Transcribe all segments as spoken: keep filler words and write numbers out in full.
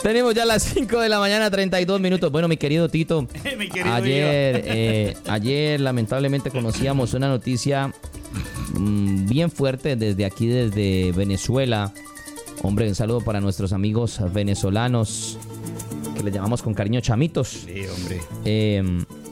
Tenemos ya las cinco de la mañana, treinta y dos minutos. Bueno, mi querido Tito, mi querido ayer, eh, ayer lamentablemente conocíamos una noticia mmm, bien fuerte desde aquí, desde Venezuela. Hombre, un saludo para nuestros amigos venezolanos, que les llamamos con cariño chamitos. Sí, hombre. Eh,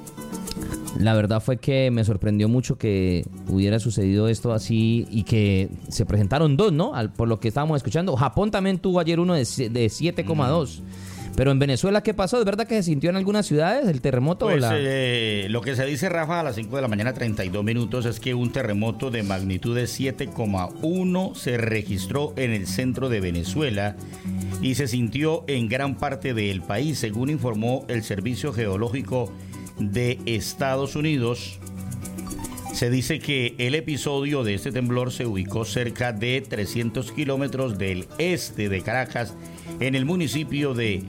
la verdad fue que me sorprendió mucho que hubiera sucedido esto así y que se presentaron dos, ¿no? Al, por lo que estábamos escuchando. Japón también tuvo ayer uno de, de siete coma dos. Mm. Pero en Venezuela, ¿qué pasó? ¿Es verdad que se sintió en algunas ciudades el terremoto? Pues o la... eh, lo que se dice, Rafa, a las cinco de la mañana, treinta y dos minutos, es que un terremoto de magnitud de siete coma uno se registró en el centro de Venezuela y se sintió en gran parte del país, según informó el Servicio Geológico de Estados Unidos. Se dice que el episodio de este temblor se ubicó cerca de trescientos kilómetros del este de Caracas, en el municipio de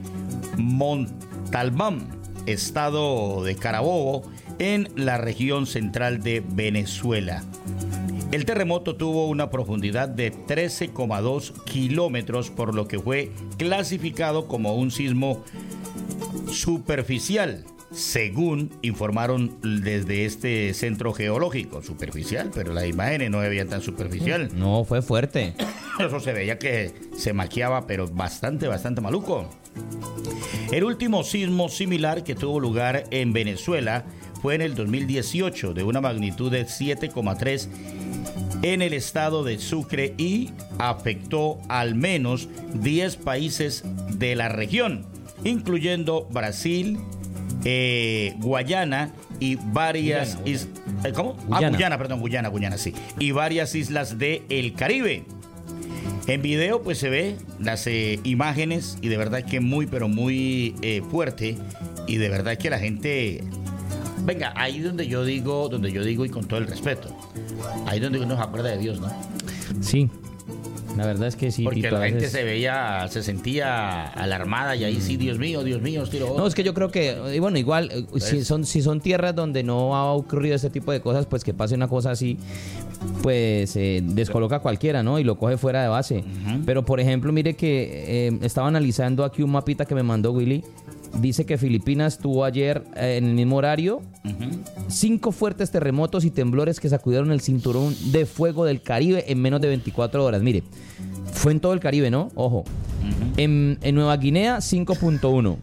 Montalbán, estado de Carabobo, en la región central de Venezuela. El terremoto tuvo una profundidad de trece coma dos kilómetros, por lo que fue clasificado como un sismo superficial, según informaron desde este centro geológico. Superficial, pero las imágenes no se veían tan superficial. No, fue fuerte. Eso se veía que se maquiaba, pero bastante, bastante maluco. El último sismo similar que tuvo lugar en Venezuela fue en el dos mil dieciocho, de una magnitud de siete coma tres en el estado de Sucre y afectó al menos diez países de la región, incluyendo Brasil, Eh, Guayana y varias Guyana, is- eh, ¿cómo? Guyana. Ah, Guyana, perdón, Guyana, Guyana, sí. Y varias islas del Caribe. En video pues se ve las eh, imágenes y de verdad que muy, pero muy eh, fuerte, y de verdad que la gente... Venga, ahí donde yo digo, donde yo digo y con todo el respeto, ahí donde uno se acuerda de Dios, ¿no? Sí, la verdad es que sí. Porque Tito, la a gente veces... se veía, se sentía alarmada y ahí sí, Dios mío, Dios mío, tiro. No, es que yo creo que, y bueno, igual, eh, si son, si son tierras donde no ha ocurrido este tipo de cosas, pues que pase una cosa así, pues eh, descoloca a cualquiera, ¿no? Y lo coge fuera de base. Uh-huh. Pero, por ejemplo, mire que eh, estaba analizando aquí un mapita que me mandó Willy. Dice que Filipinas tuvo ayer, eh, en el mismo horario, uh-huh, cinco fuertes terremotos y temblores que sacudieron el cinturón de fuego del Caribe en menos de veinticuatro horas. Mire, fue en todo el Caribe, ¿no? Ojo. Uh-huh. En, en Nueva Guinea, cinco punto uno.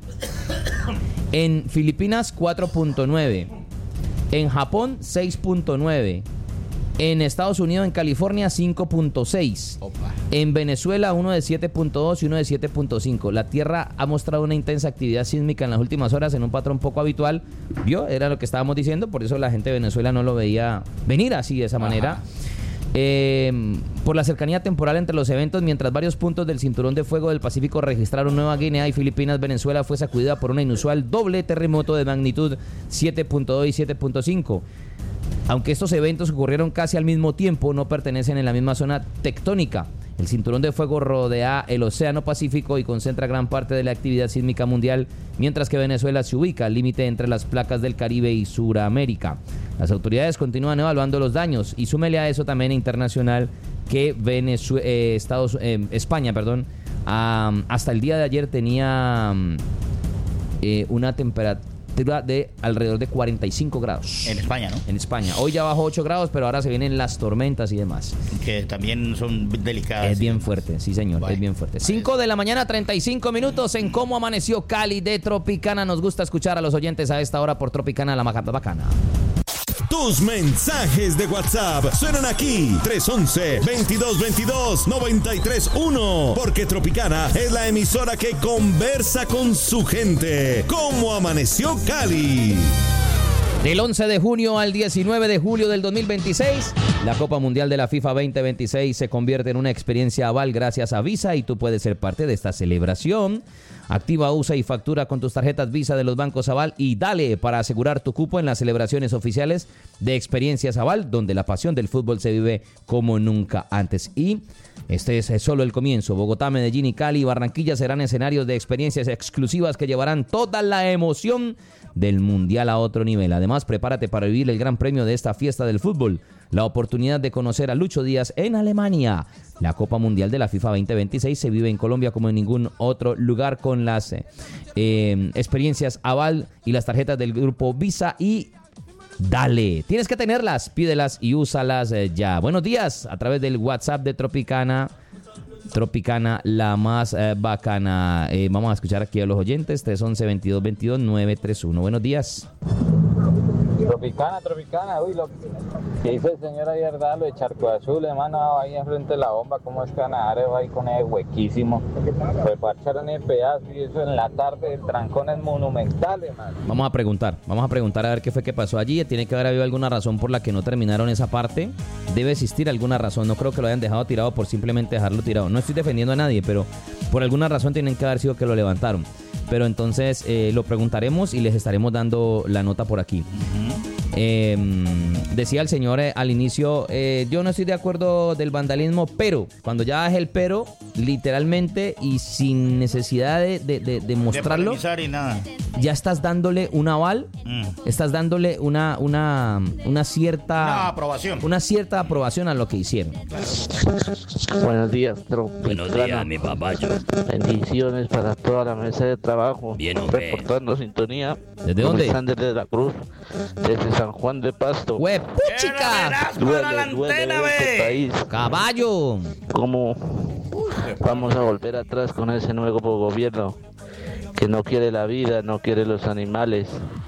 En Filipinas, cuatro punto nueve. En Japón, seis punto nueve. En Estados Unidos, en California, cinco punto seis. Opa. En Venezuela, uno de siete punto dos y uno de siete punto cinco. La Tierra ha mostrado una intensa actividad sísmica en las últimas horas en un patrón poco habitual. ¿Vio? Era lo que estábamos diciendo, por eso la gente de Venezuela no lo veía venir así, de esa manera. Eh, por la cercanía temporal entre los eventos, mientras varios puntos del cinturón de fuego del Pacífico registraron Nueva Guinea y Filipinas, Venezuela fue sacudida por una inusual doble terremoto de magnitud siete punto dos y siete punto cinco. Aunque estos eventos ocurrieron casi al mismo tiempo, no pertenecen en la misma zona tectónica. El cinturón de fuego rodea el Océano Pacífico y concentra gran parte de la actividad sísmica mundial, mientras que Venezuela se ubica al límite entre las placas del Caribe y Suramérica. Las autoridades continúan evaluando los daños y súmele a eso también internacional que Venezue- eh, Estados, eh, España, perdón, um, hasta el día de ayer tenía um, eh, una temperatura de alrededor de cuarenta y cinco grados. En España, ¿no? En España. Hoy ya bajó ocho grados, pero ahora se vienen las tormentas y demás. Que también son delicadas. Es bien fuerte, sí señor, Bueno, es bien fuerte. cinco de la mañana, treinta y cinco minutos en Cómo Amaneció Cali de Tropicana. Nos gusta escuchar a los oyentes a esta hora por Tropicana, la más bacana. Tus mensajes de WhatsApp suenan aquí. tres once, veintidós veintidós, noventa y tres uno. Porque Tropicana es la emisora que conversa con su gente. ¿Cómo amaneció Cali? Del once de junio al diecinueve de julio del dos mil veintiséis, la Copa Mundial de la FIFA veinte veintiséis se convierte en una experiencia Aval gracias a Visa y tú puedes ser parte de esta celebración. Activa, usa y factura con tus tarjetas Visa de los bancos Aval y dale para asegurar tu cupo en las celebraciones oficiales de Experiencias Aval, donde la pasión del fútbol se vive como nunca antes. Y este es solo el comienzo. Bogotá, Medellín y Cali y Barranquilla serán escenarios de experiencias exclusivas que llevarán toda la emoción del Mundial a otro nivel. Además, prepárate para vivir el gran premio de esta fiesta del fútbol. la oportunidad de conocer a Lucho Díaz en Alemania. La Copa Mundial de la FIFA veinte veintiséis se vive en Colombia como en ningún otro lugar, con las eh, eh, experiencias Aval y las tarjetas del grupo Visa y Dale. Tienes que tenerlas, pídelas y úsalas eh, ya. Buenos días, a través del WhatsApp de Tropicana. Tropicana, la más eh, bacana. Eh, vamos a escuchar aquí a los oyentes. tres once, veintidós veintidós, nueve tres uno. Buenos días. Tropicana, Tropicana, uy, lo que hizo el señor ayer, lo de Charco Azul, hermano, ahí enfrente de la bomba, cómo es que van a dar ahí con ese huequísimo. Pues parcharon el pedazo y eso en la tarde, el trancón es monumental, hermano. Vamos a preguntar, vamos a preguntar a ver qué fue que pasó allí. Tiene que haber habido alguna razón por la que no terminaron esa parte. Debe existir alguna razón, no creo que lo hayan dejado tirado por simplemente dejarlo tirado. No estoy defendiendo a nadie, pero por alguna razón tienen que haber sido que lo levantaron. Pero entonces eh, lo preguntaremos y les estaremos dando la nota por aquí. Uh-huh. Eh, decía el señor eh, al inicio, eh, yo no estoy de acuerdo del vandalismo, pero cuando ya es el pero, literalmente y sin necesidad de, de, de, de mostrarlo, de y nada. Ya estás dándole un aval, mm. estás dándole una, una, una cierta una aprobación. Una cierta aprobación a lo que hicieron. Buenos días, Tropicana. Buenos días, mi papacho. Bendiciones para toda la mesa de trabajo. Bien, hombre. Reportando sintonía. ¿Desde dónde? Están desde la Cruz, desde San Juan de Pasto. ¡Huepuchica! Duele, duele este país. ¡Caballo! ¿Cómo vamos a volver atrás con ese nuevo gobierno que no quiere la vida, no quiere los animales,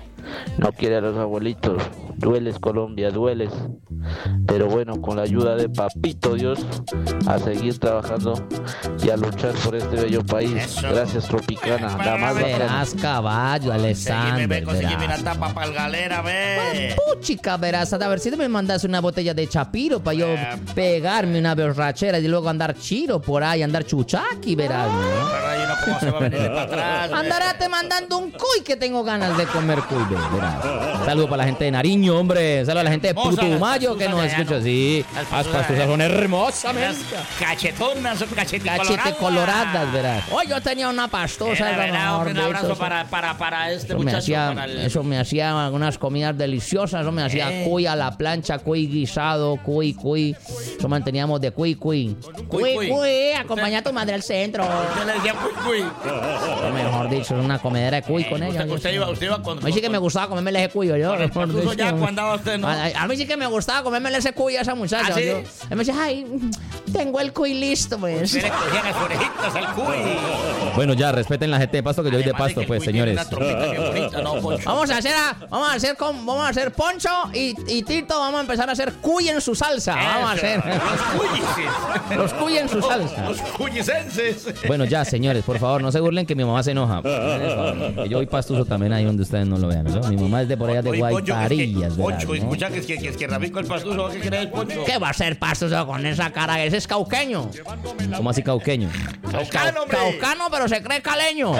no quiere a los abuelitos? Dueles, Colombia, dueles. Pero bueno, con la ayuda de Papito Dios, a seguir trabajando y a luchar por este bello país. Eso. Gracias, Tropicana. La más verás, caballo, Alessandro. Ve, consígueme una tapa para el galera, ve. Puchica, verás, a ver si me mandas una botella de chapiro para yo eh. pegarme una borrachera y luego andar chiro por ahí, andar chuchaqui, verás, ¿no? Pero ahí no, ¿cómo se va a venir de para atrás? Andarate mandando un cuy que tengo ganas de comer cuy, verás. Saludos para la gente de Nariño, hombre. Saludos a la gente de Putumayo que nos escucha. Sí, las pastuzas son hermosamente. Cachetonas, son cachetecoloradas. Cachetecoloradas, verás. Hoy yo tenía una pastosa. Era, un abrazo para, para, para este eso muchacho. Me hacía, para el... Eso me hacía unas comidas deliciosas. Eso me hacía eh. cuy a la plancha, cuy guisado, cuy, cuy. Eso manteníamos de cuy, cuy. Cuy, cuy. cuy. Acompaña a tu madre al centro. Usted le decía cuy, cuy. O mejor dicho, una comedera de cuy eh, con usted, ella. Usted iba, usted iba con... A mí sí que me gustaba comerme ese cuyo yo. Con el pastuso ya cuando andaba usted, ¿no? A, a mí sí que me gustaba comerme ese cuy a esa muchacha. ¿Ah, sí? Yo, me decía, ay, tengo el cuy listo, pues. Usted le cogían las orejitas al cuy. Bueno, ya, respeten la gente de Pasto, que yo soy de Pasto, pues, señores. Bonita, ¿no, vamos a hacer, a, vamos a hacer, con, vamos a hacer Poncho y, y Tito, vamos a empezar a hacer cuy en su salsa. Eso, vamos a hacer. Los cuyises. Los cuy en su salsa. Los cuyisenses. Bueno, ya, señores, por favor, no se burlen que mi mamá se enoja. Que yo voy pastuso también ahí donde ustedes no lo vean, ¿no? Mi mamá es de por allá de Guayparillas, ¿verdad? Poncho, escucha que es que, que, que Rabico el pastuso, ¿qué cree el Poncho? ¿Qué va a ser pastuso con esa cara? Ese es cauqueño. ¿Cómo así cauqueño? Caucano, hombre. Caucano, pero se cree caleño.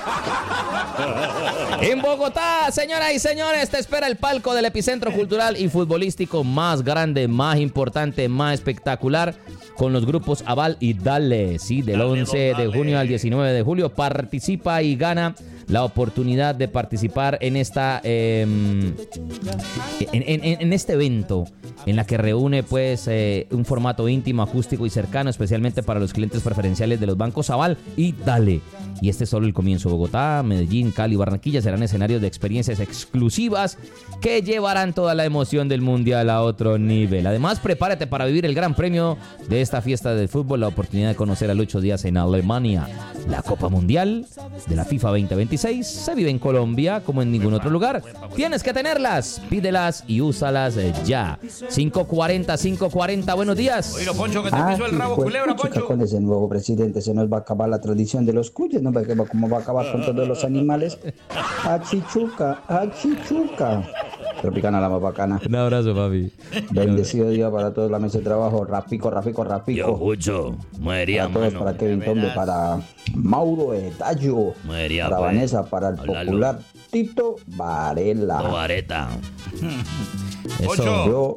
En Bogotá, señoras y señores, te espera el palco del epicentro cultural y futbolístico más grande, más importante, más espectacular, con los grupos Aval y Dale. Sí, del dale, once dale. de junio al diecinueve de julio. Participa y gana la oportunidad de participar en esta eh, en, en, en este evento, en la que reúne pues eh, un formato íntimo, acústico y cercano, especialmente para los clientes preferenciales de los bancos Aval y Dale. Y este es solo el comienzo. Bogotá, Medellín, Cali, Barranquilla serán escenarios de experiencias exclusivas que llevarán toda la emoción del mundial a otro nivel. Además, prepárate para vivir el gran premio de esta fiesta del fútbol, la oportunidad de conocer a Lucho Díaz en Alemania. La Copa Mundial de la FIFA veinte veintiséis se vive en Colombia como en ningún otro lugar. Tienes que tenerlas, pídelas y úsalas ya. cinco cuarenta, cinco cuarenta, buenos días. Oye, Poncho, que te ah, pisó el rabo, pues, culebra, Poncho. Con ese nuevo presidente se nos va a acabar la tradición de los cuyes, ¿no? ¿Cómo va a acabar con todos los animales? Achichuca, achichuca. Tropicana, la más bacana. Un abrazo, papi. Bendecido día para toda la mesa de trabajo. Rapico, rapico, rapico. Yo escucho. Muería, para todos, para Kevin Tombe, para Mauro Etayo, Muería, para pues. Vanessa, para el Hola, popular Tito Varela. Vareta. Eso. Yo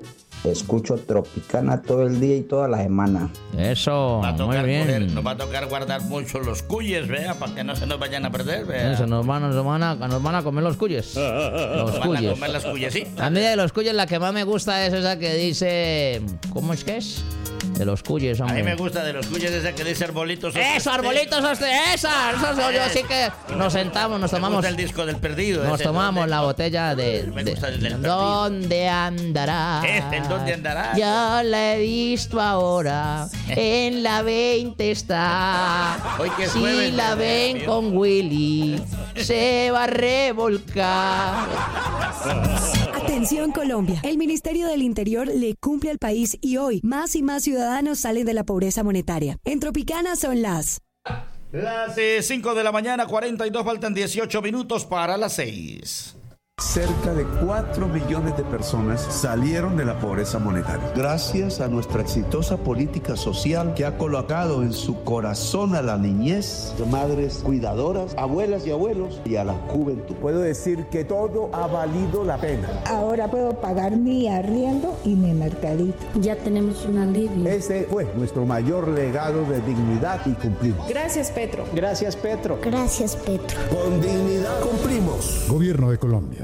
Escucho Tropicana todo el día y toda la semana. Eso, Va a tocar muy bien. coger- nos va a tocar guardar mucho los cuyes, vea, para que no se nos vayan a perder, vea. Eso, nos van, nos, van a, nos van a comer los cuyes. Los Van a cuyes. comer las cuyes, sí. A mí de los cuyes la que más me gusta es esa que dice... ¿Cómo es que es? De los cuyes, A hombre. mí me gusta de los cuyes esa que dice arbolitos. ¡Eso, arbolitos! Esa, esa, esa soy yo. Así que nos sentamos, nos Me tomamos... gusta el disco del perdido. Nos ese, tomamos ¿dónde? la botella de... Me de- gusta el del perdido. ¿Dónde andará? Este, ¿en dónde andará? Ya la he visto ahora. En la veinte está. Hoy que es Si jueves, la Dios ven mío. con Willy, se va a revolcar. Atención Colombia, el Ministerio del Interior le cumple al país y hoy más y más ciudadanos salen de la pobreza monetaria. En Tropicana son las... Las cinco de la mañana, cuarenta y dos, faltan dieciocho minutos para las seis. Cerca de cuatro millones de personas salieron de la pobreza monetaria. Gracias a nuestra exitosa política social que ha colocado en su corazón a la niñez, madres cuidadoras, abuelas y abuelos y a la juventud. Puedo decir que todo ha valido la pena. Ahora puedo pagar mi arriendo y mi mercadito. Ya tenemos un alivio. Ese fue nuestro mayor legado de dignidad y cumplimos. Gracias, Petro. Gracias, Petro. Gracias, Petro. Con dignidad cumplimos. Gobierno de Colombia.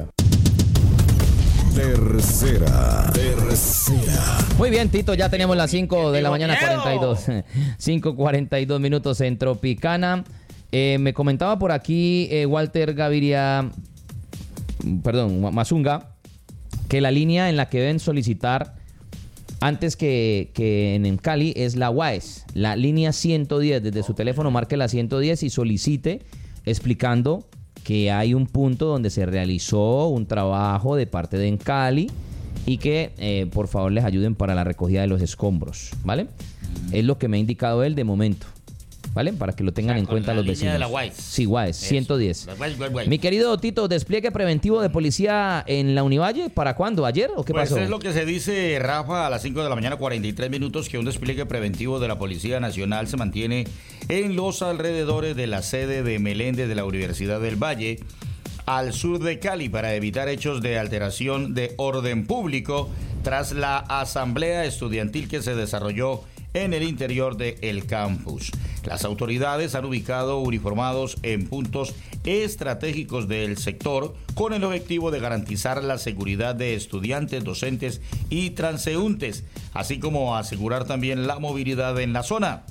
Tercera, tercera. Muy bien, Tito, ya tenemos las cinco de la mañana, miedo! cuarenta y dos. cinco cuarenta y dos minutos en Tropicana. Eh, me comentaba por aquí eh, Walter Gaviria, perdón, Mazunga, que la línea en la que deben solicitar antes que, que en Cali es la U A E S, la línea ciento diez. Desde su teléfono marque la ciento diez y solicite explicando que hay un punto donde se realizó un trabajo de parte de Encali y que eh, por favor les ayuden para la recogida de los escombros, ¿vale? Es lo que me ha indicado él de momento, ¿vale? Para que lo tengan O sea, en con cuenta la los línea vecinos. de la U A E S. Sí, U A E S, Eso. ciento diez. La U A E S, U A E S. Mi querido Tito, despliegue preventivo de policía en la Univalle, ¿para cuándo? ¿Ayer o qué Pues pasó? es lo que se dice, Rafa, a las cinco de la mañana, cuarenta y tres minutos, que un despliegue preventivo de la Policía Nacional se mantiene en los alrededores de la sede de Meléndez de la Universidad del Valle, al sur de Cali, para evitar hechos de alteración de orden público tras la asamblea estudiantil que se desarrolló en el interior del campus. Las autoridades han ubicado uniformados en puntos estratégicos del sector con el objetivo de garantizar la seguridad de estudiantes, docentes y transeúntes, así como asegurar también la movilidad en la zona.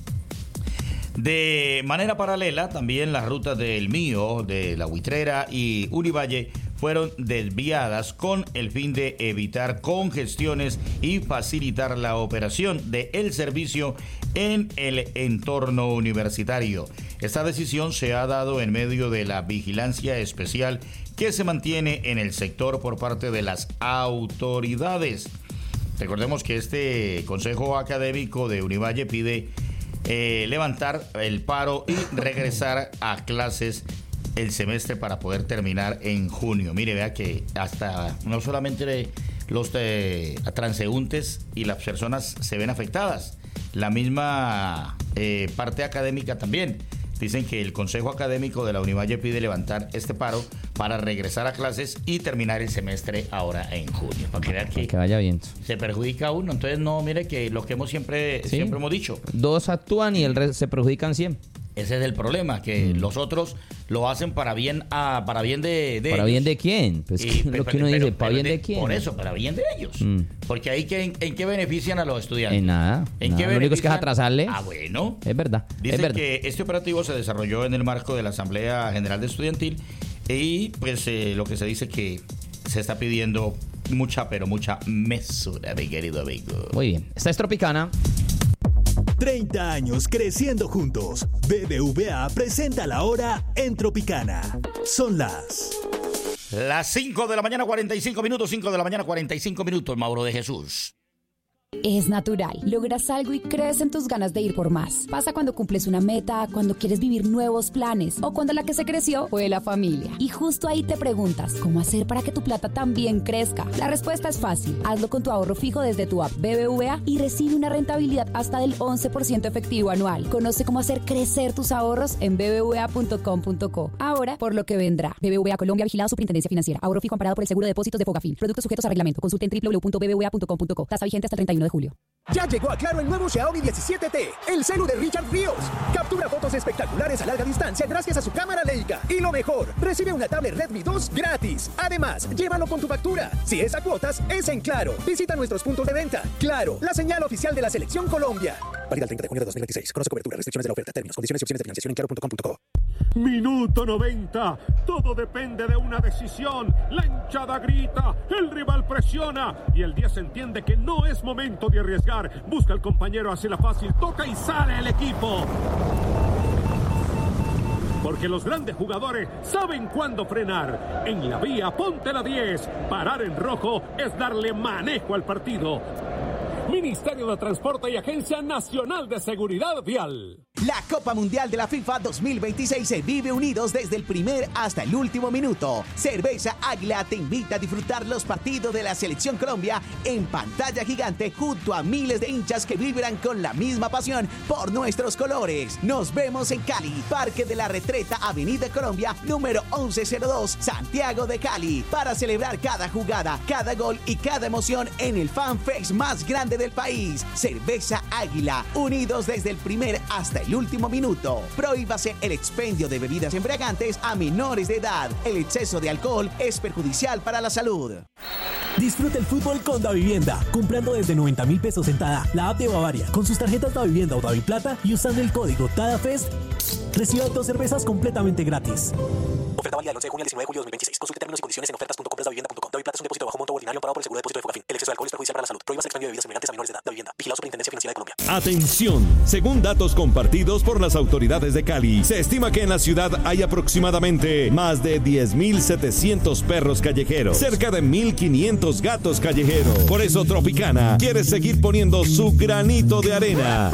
De manera paralela, también las rutas del Mío, de La Buitrera y Univalle fueron desviadas con el fin de evitar congestiones y facilitar la operación del servicio en el entorno universitario. Esta decisión se ha dado en medio de la vigilancia especial que se mantiene en el sector por parte de las autoridades. Recordemos que este Consejo Académico de Univalle pide eh, levantar el paro y regresar a clases el semestre para poder terminar en junio. Mire, vea que hasta no solamente los eh, transeúntes y las personas se ven afectadas, la misma eh, parte académica también. Dicen que el Consejo Académico de la Univalle pide levantar este paro para regresar a clases y terminar el semestre ahora en junio. Para que vean que, que vaya bien. Se perjudica a uno. Entonces, no, mire que lo que hemos siempre, ¿Sí? siempre hemos dicho. Dos actúan y el resto se perjudican cien. Ese es el problema, que mm. los otros lo hacen para bien a, para bien de, de ¿Para ellos. bien de quién? Pues Y, lo pero, que uno pero, dice, ¿para pero bien de, de quién? Por eso, para bien de ellos. Mm. Porque ahí, que, en, ¿en qué benefician a los estudiantes? En nada. ¿En nada. qué Lo único es que es benefician? atrasarle. Ah, bueno. Es verdad. Dicen es verdad. que este operativo se desarrolló en el marco de la Asamblea General de Estudiantil y pues eh, lo que se dice que se está pidiendo mucha, pero mucha mesura, mi querido amigo. Muy bien. Esta es Tropicana. treinta años creciendo juntos. B B V A presenta la hora en Tropicana. Son las... Las cinco de la mañana, cuarenta y cinco minutos. cinco de la mañana, cuarenta y cinco minutos, Mauro de Jesús. Es natural. Logras algo y crees en tus ganas de ir por más. Pasa cuando cumples una meta, cuando quieres vivir nuevos planes o cuando la que se creció fue la familia. Y justo ahí te preguntas, ¿cómo hacer para que tu plata también crezca? La respuesta es fácil. Hazlo con tu ahorro fijo desde tu app B B V A y recibe una rentabilidad hasta del once por ciento efectivo anual. Conoce cómo hacer crecer tus ahorros en b b v a punto com punto co. Ahora, por lo que vendrá. B B V A Colombia, vigilado Superintendencia Financiera. Ahorro fijo amparado por el seguro de depósitos de Fogafín. Productos sujetos a reglamento. Consulte en w w w punto b b v a punto com punto co. Tasa vigente hasta el treinta y uno de julio. Ya llegó a Claro el nuevo Xiaomi diecisiete T, el celu de Richard Ríos. Captura fotos espectaculares a larga distancia gracias a su cámara Leica. Y lo mejor, recibe una tablet Redmi dos gratis. Además, llévalo con tu factura. Si es a cuotas, es en Claro. Visita nuestros puntos de venta. Claro, la señal oficial de la Selección Colombia. Válida el treinta de junio de dos mil veintiséis. Conoce cobertura, restricciones de la oferta, términos, condiciones y opciones de financiación en claro punto com punto co. Minuto noventa. Todo depende de una decisión. La hinchada grita, el rival presiona y el diez entiende que no es momento de arriesgar. Busca al compañero, hace la fácil, toca y sale el equipo. Porque los grandes jugadores saben cuándo frenar. En la vía, ponte la diez. Parar en rojo es darle manejo al partido. Ministerio de Transporte y Agencia Nacional de Seguridad Vial. La Copa Mundial de la FIFA dos mil veintiséis se vive unidos desde el primer hasta el último minuto. Cerveza Águila te invita a disfrutar los partidos de la Selección Colombia en pantalla gigante junto a miles de hinchas que vibran con la misma pasión por nuestros colores. Nos vemos en Cali, Parque de la Retreta, Avenida Colombia, número once cero dos, Santiago de Cali, para celebrar cada jugada, cada gol y cada emoción en el fanfest más grande del país. Cerveza Águila, unidos desde el primer hasta el último minuto. Prohíbase el expendio de bebidas embriagantes a menores de edad. El exceso de alcohol es perjudicial para la salud. Disfruta el fútbol con Davivienda, comprando desde noventa mil pesos en Tada, la app de Bavaria, con sus tarjetas Davivienda o Daviplata y usando el código TADAFEST, reciba dos cervezas completamente gratis. Oferta válida del once de junio al diecinueve de julio de dos mil veintiséis. Consulte términos y condiciones en ofertas punto compras davivienda punto com. Daviplata es un depósito de bajo monto ordinario amparado por el seguro de depósito de Fogafín. El exceso de alcohol es perjudicial para la salud. Prohíbas el expendio de bebidas embriagantes a menores de edad. Davivienda. Vigilado Superintendencia Financiera de Colombia. Atención, según datos compartidos por las autoridades de Cali, se estima que en la ciudad hay aproximadamente más de diez mil setecientos perros callejeros, cerca de mil quinientos gatos callejeros. Por eso Tropicana quiere seguir poniendo su granito de arena.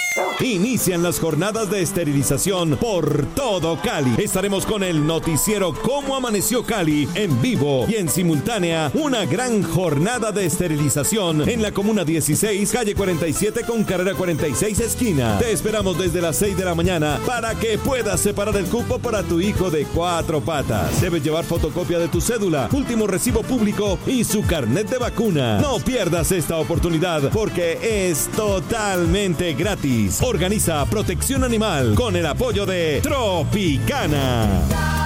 Inician las jornadas de esterilización por todo Cali. Estaremos con el noticiero Cómo Amaneció Cali en vivo y en simultánea una gran jornada de esterilización en la comuna dieciséis, calle cuarenta y siete con carrera cuarenta y seis esquina. Te esperamos desde las seis de la mañana para que puedas separar el cupo para tu hijo de cuatro patas. Debes llevar fotocopia de tu cédula, último recibo público y su carnet de vacuna. No pierdas esta oportunidad porque es totalmente gratis. Organiza Protección Animal con el apoyo de Tropicana.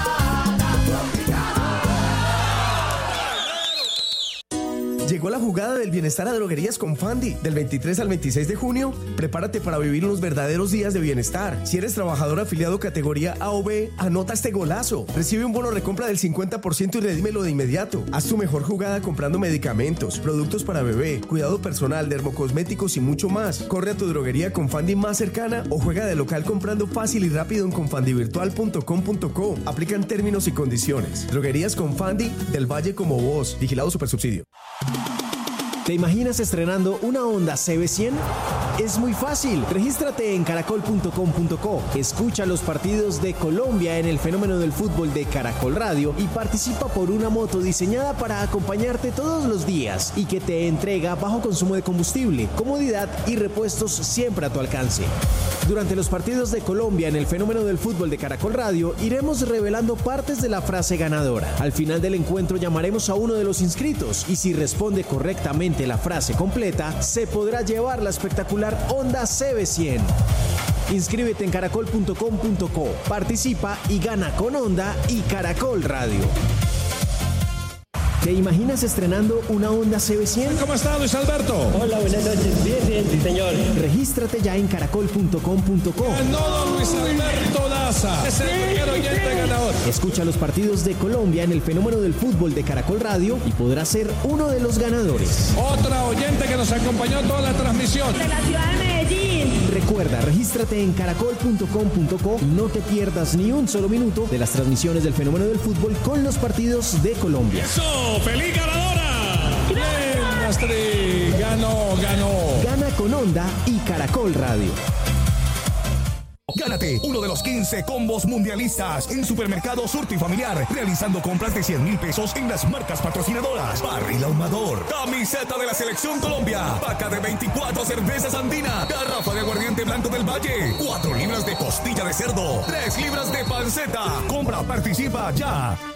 Llegó la jugada del bienestar a Droguerías Confandi. Del veintitrés al veintiséis de junio, prepárate para vivir unos verdaderos días de bienestar. Si eres trabajador afiliado categoría A o B, anota este golazo. Recibe un bono recompra del cincuenta por ciento y redímelo de inmediato. Haz tu mejor jugada comprando medicamentos, productos para bebé, cuidado personal, dermocosméticos y mucho más. Corre a tu droguería Confandi más cercana o juega de local comprando fácil y rápido en confandivirtual punto com punto co. Aplican términos y condiciones. Droguerías Confandi del Valle como vos. Vigilado Supersubsidio. ¿Te imaginas estrenando una Honda C B cien? Es muy fácil. Regístrate en caracol punto com punto co. Escucha los partidos de Colombia en el fenómeno del fútbol de Caracol Radio y participa por una moto diseñada para acompañarte todos los días y que te entrega bajo consumo de combustible, comodidad y repuestos siempre a tu alcance. Durante los partidos de Colombia en el fenómeno del fútbol de Caracol Radio iremos revelando partes de la frase ganadora. Al final del encuentro llamaremos a uno de los inscritos y si responde correctamente la frase completa, se podrá llevar la espectacular Honda C B cien. Inscríbete en caracol punto com punto co, participa y gana con Honda y Caracol Radio. ¿Te imaginas estrenando una Honda C B cien? ¿Cómo está, Luis Alberto? Hola, buenas noches. Bien, bien, sí, señor. Regístrate ya en caracol punto com punto co. Ganó Luis Alberto Daza. Es el primer oyente ganador. Escucha los partidos de Colombia en el fenómeno del fútbol de Caracol Radio y podrás ser uno de los ganadores. Otra oyente que nos acompañó toda la transmisión. De la ciudad de Medellín. Recuerda, regístrate en caracol punto com punto co y no te pierdas ni un solo minuto de las transmisiones del fenómeno del fútbol con los partidos de Colombia. ¡Eso! ¡Feliz ganadora! ¡Bien, Astrid! Ganó, ganó. Gana con Honda y Caracol Radio. Gánate uno de los quince combos mundialistas en Supermercado Surti Familiar, realizando compras de cien mil pesos en las marcas patrocinadoras. Barril ahumador, camiseta de la Selección Colombia, paca de veinticuatro cervezas andina, garrafa de aguardiente blanco del Valle, cuatro libras de costilla de cerdo, tres libras de panceta. Compra, participa ya.